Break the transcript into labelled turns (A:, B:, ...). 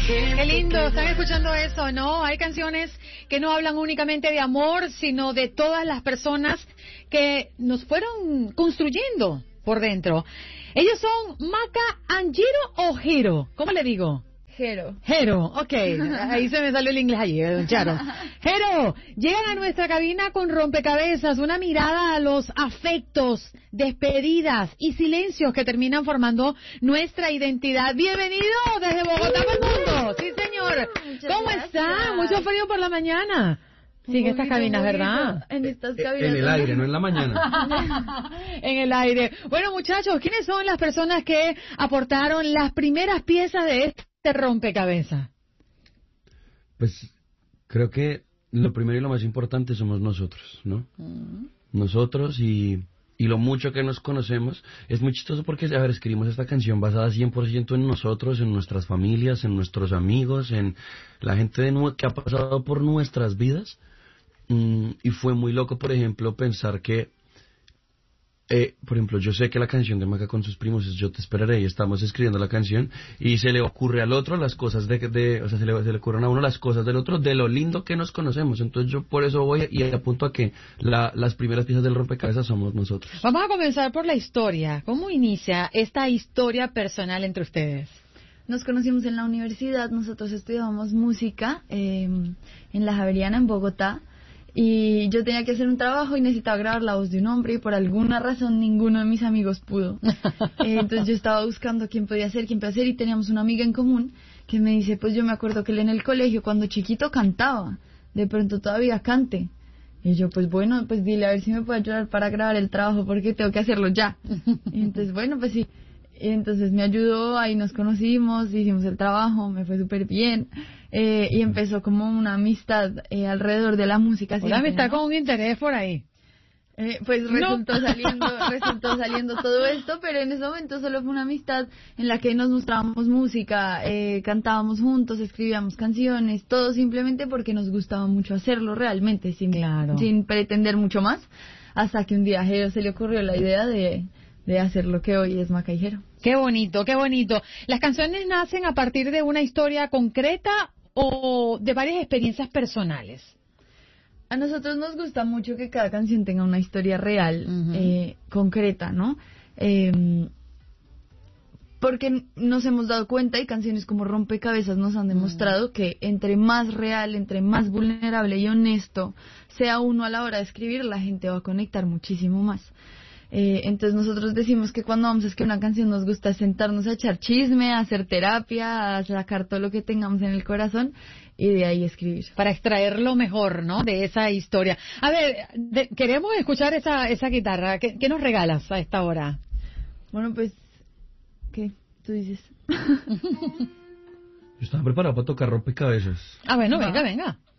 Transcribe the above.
A: Qué lindo, están escuchando eso, ¿no? Hay canciones que no hablan únicamente de amor, sino de todas las personas que nos fueron construyendo por dentro. Ellos son Maca, Anjiro o Jiro, ¿cómo le digo? Jero, ok, ahí se me salió el inglés allí, don Charo. Jero, llegan a nuestra cabina con rompecabezas, una mirada a los afectos, despedidas y silencios que terminan formando nuestra identidad. Bienvenido desde Bogotá para el mundo. Sí, señor. ¿Cómo está? Mucho frío por la mañana. Sí, en estas cabinas, ¿verdad?
B: En estas cabinas.
C: En el aire, no en la mañana.
A: En el aire. Bueno, muchachos, ¿quiénes son las personas que aportaron las primeras piezas de este rompecabezas?
C: Pues creo que lo primero y lo más importante somos nosotros, ¿no? Nosotros y lo mucho que nos conocemos. Es muy chistoso porque, a ver, escribimos esta canción basada 100% en nosotros, en nuestras familias, en nuestros amigos, en la gente que ha pasado por nuestras vidas. Y fue muy loco, por ejemplo, pensar que por ejemplo, yo sé que la canción de Maca con sus primos es Yo te esperaré, y estamos escribiendo la canción y se le ocurre al otro las cosas o sea, se le ocurren a uno las cosas del otro, de lo lindo que nos conocemos. Entonces yo por eso voy y apunto a que las primeras piezas del rompecabezas somos nosotros.
A: Vamos a comenzar por la historia. ¿Cómo inicia esta historia personal entre ustedes?
B: Nos conocimos en la universidad, nosotros estudiábamos música en la Javeriana, en Bogotá. Y yo tenía que hacer un trabajo y necesitaba grabar la voz de un hombre y por alguna razón ninguno de mis amigos pudo. Entonces yo estaba buscando quién podía hacer y teníamos una amiga en común que me dice, pues yo me acuerdo que él en el colegio cuando chiquito cantaba, de pronto todavía cante. Y yo, pues bueno, pues dile a ver si me puede ayudar para grabar el trabajo porque tengo que hacerlo ya. Y entonces bueno, pues sí. Y entonces me ayudó, ahí nos conocimos, hicimos el trabajo, me fue súper bien. Y empezó como una amistad alrededor de la música.
A: Una amistad, ¿no? Con un interés por ahí.
B: Pues resultó saliendo todo esto, pero en ese momento solo fue una amistad en la que nos mostrábamos música, cantábamos juntos, escribíamos canciones, todo simplemente porque nos gustaba mucho hacerlo realmente, sin pretender mucho más, hasta que un día a Jero se le ocurrió la idea de hacer lo que hoy es Maca y Jero.
A: Qué bonito, qué bonito. ¿Las canciones nacen a partir de una historia concreta o de varias experiencias personales?
B: A nosotros nos gusta mucho que cada canción tenga una historia real, concreta, ¿no? Porque nos hemos dado cuenta y canciones como Rompecabezas nos han demostrado que entre más real, entre más vulnerable y honesto sea uno a la hora de escribir, la gente va a conectar muchísimo más. Entonces nosotros decimos que cuando vamos a escribir una canción nos gusta sentarnos a echar chisme, a hacer terapia, a sacar todo lo que tengamos en el corazón y de ahí escribir.
A: Para extraer lo mejor, ¿no?, de esa historia. A ver, queremos escuchar esa guitarra. ¿Qué nos regalas a esta hora?
B: Bueno, pues, ¿qué? Tú dices.
C: Yo estaba preparado para tocar Rompecabezas.
A: Ah, bueno, venga.